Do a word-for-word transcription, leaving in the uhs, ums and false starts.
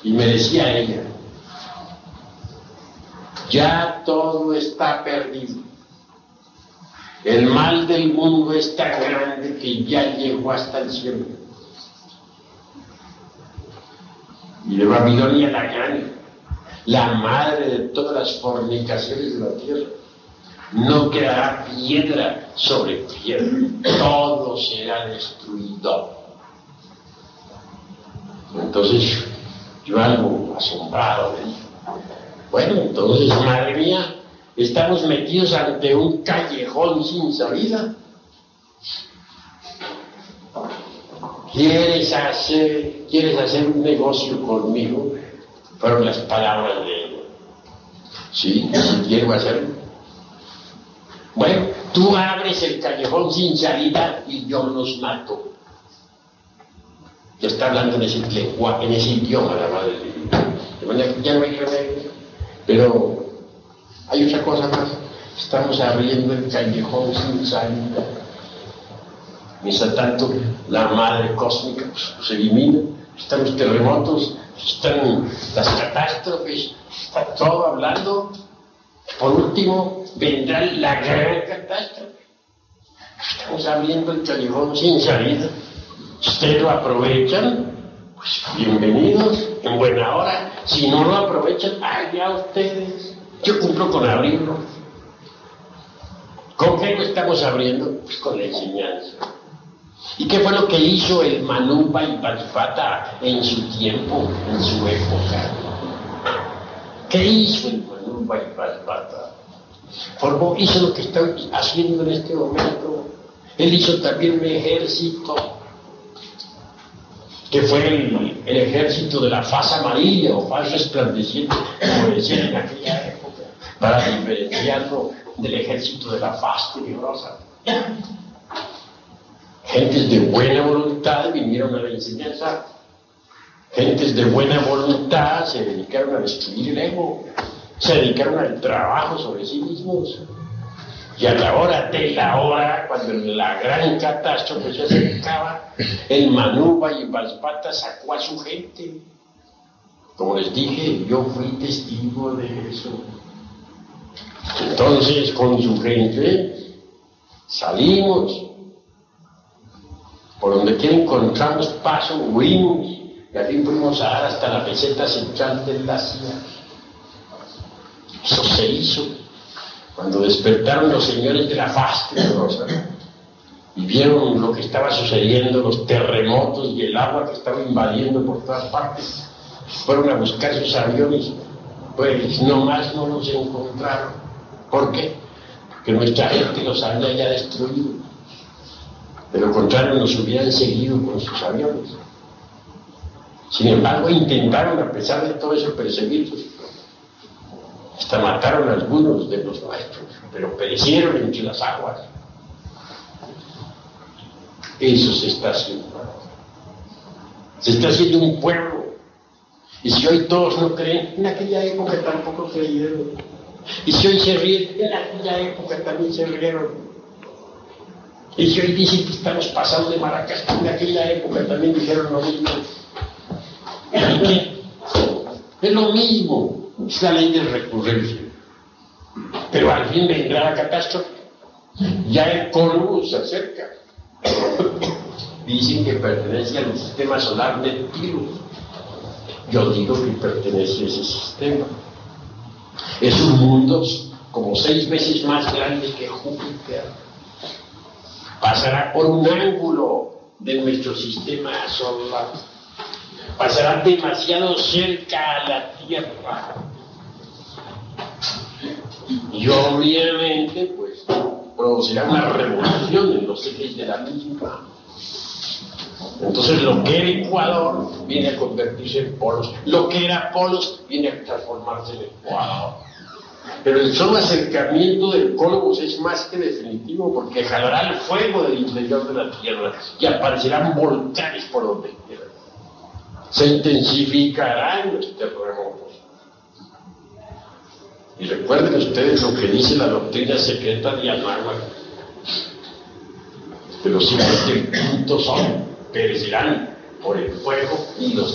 Y me decía ella, ya todo está perdido. El mal del mundo es tan grande que ya llegó hasta el cielo. Y de Babilonia la grande, la madre de todas las fornicaciones de la tierra, no quedará piedra sobre piedra, todo será destruido. Entonces yo algo asombrado le dije, bueno, entonces, madre mía, estamos metidos ante un callejón sin salida. ¿Quieres hacer, ¿Quieres hacer un negocio conmigo? Fueron las palabras de él. Sí, sí quiero hacerlo. Bueno, tú abres el callejón sin salida y yo los mato. Ya está hablando en ese lenguaje, en ese idioma la madre de Dios. De manera que ya no hay remedio. Pero hay otra cosa más. Estamos abriendo el callejón sin salida. Mientras tanto, la madre cósmica pues, se elimina. Están los terremotos, están las catástrofes, está todo hablando. Por último, vendrá la gran catástrofe. Estamos abriendo el callejón sin salida. Ustedes lo aprovechan, pues bienvenidos, en buena hora. Si no lo aprovechan, allá ustedes. Yo cumplo con abrirlo. ¿Con qué lo estamos abriendo? Pues con la enseñanza. ¿Y qué fue lo que hizo el Manúba y Paripata en su tiempo, en su época? ¿Qué hizo el Manúba y Paripata? Formó, hizo lo que está haciendo en este momento. Él hizo también un ejército, que fue el, el ejército de la faz amarilla o faz resplandeciente, como decían en aquella época, para diferenciarlo del ejército de la faz tenebrosa. Gentes de buena voluntad vinieron a la enseñanza. Gentes de buena voluntad se dedicaron a destruir el ego, se dedicaron al trabajo sobre sí mismos. Y a la hora de la hora, cuando la gran catástrofe se acercaba, el Manúba y Paripata sacó a su gente. Como les dije, yo fui testigo de eso. Entonces, con su gente, salimos. Por donde quiera encontramos paso, huimos. Y así fuimos a dar hasta la meseta central del Asia. Eso se hizo cuando despertaron los señores de la faz tenebrosa y vieron lo que estaba sucediendo, los terremotos y el agua que estaba invadiendo por todas partes. Fueron a buscar sus aviones, pues nomás no los encontraron. ¿Por qué? Porque nuestra gente los había ya destruido. De lo contrario, nos hubieran seguido con sus aviones. Sin embargo, intentaron, a pesar de todo eso, perseguirlos. Hasta mataron a algunos de los nuestros, pero perecieron entre las aguas. Eso se está haciendo. Se está haciendo un pueblo. Y si hoy todos no creen, en aquella época tampoco creyeron. Y si hoy se ríen, en aquella época también se rieron. Y si hoy dicen que estamos pasando de maracas, en aquella época también dijeron lo mismo. ¿Y qué? Es lo mismo. Es la ley de recurrencia. Pero al fin vendrá la catástrofe. Ya el Cólugo se acerca. Dicen que pertenece al sistema solar de Tiro. Yo digo que pertenece a ese sistema. Es un mundo como seis veces más grande que Júpiter. Pasará por un ángulo de nuestro sistema solar. Pasará demasiado cerca a la Tierra. Y obviamente, pues, producirá una revolución en los ejes de la misma. Entonces, lo que era Ecuador viene a convertirse en polos. Lo que era polos viene a transformarse en Ecuador. Pero el solo acercamiento del Cólugo es más que definitivo, porque jalará el fuego del interior de la Tierra y aparecerán volcanes por donde quiera. Se intensificarán los terremotos. Y recuerden ustedes lo que dice la doctrina secreta de Anáhuac, que los hijos del quinto sol perecerán por el fuego y los